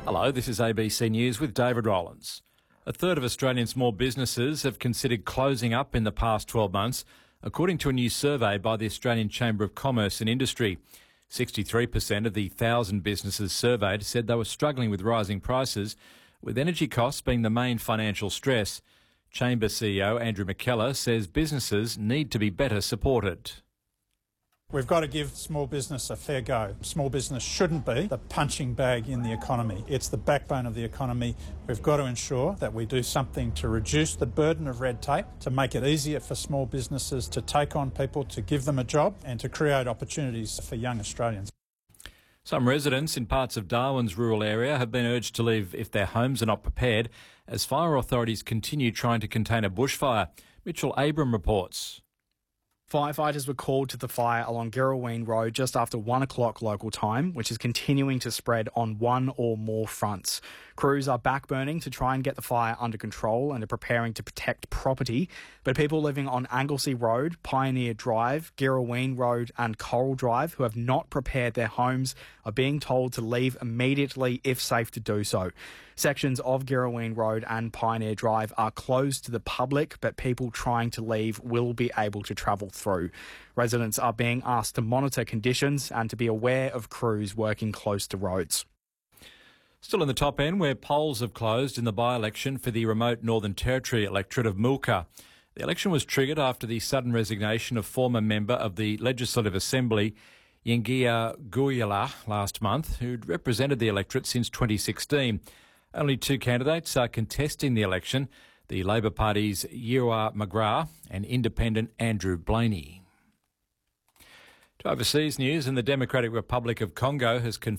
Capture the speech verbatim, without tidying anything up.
Hello, this is A B C News with David Rowlands. A third of Australian small businesses have considered closing up in the past twelve months, according to a new survey by the Australian Chamber of Commerce and Industry. sixty-three percent of the one thousand businesses surveyed said they were struggling with rising prices, with energy costs being the main financial stress. Chamber C E O Andrew McKellar says businesses need to be better supported. We've got to give small business a fair go. Small business shouldn't be the punching bag in the economy. It's the backbone of the economy. We've got to ensure that we do something to reduce the burden of red tape, to make it easier for small businesses to take on people, to give them a job and to create opportunities for young Australians. Some residents in parts of Darwin's rural area have been urged to leave if their homes are not prepared, as fire authorities continue trying to contain a bushfire. Mitchell Abram reports. Firefighters were called to the fire along Girraween Road just after one o'clock local time, which is continuing to spread on one or more fronts. Crews are backburning to try and get the fire under control and are preparing to protect property. But people living on Anglesey Road, Pioneer Drive, Girraween Road and Coral Drive who have not prepared their homes are being told to leave immediately if safe to do so. Sections of Girraween Road and Pioneer Drive are closed to the public, but people trying to leave will be able to travel through. Residents are being asked to monitor conditions and to be aware of crews working close to roads. Still in the top end, where polls have closed in the by-election for the remote Northern Territory electorate of Moolka. The election was triggered after the sudden resignation of former member of the Legislative Assembly, Yengia Guyala, last month, who'd represented the electorate since twenty sixteen. Only two candidates are contesting the election, the Labor Party's Yirwa McGrath and Independent Andrew Blaney. To overseas news, and the Democratic Republic of Congo has confirmed